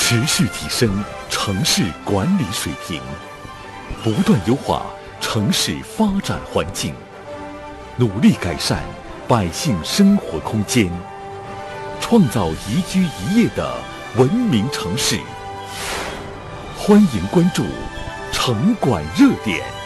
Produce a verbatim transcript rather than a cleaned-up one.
持续提升城市管理水平，不断优化城市发展环境，努力改善百姓生活空间，创造宜居宜业的文明城市。欢迎关注城管热点。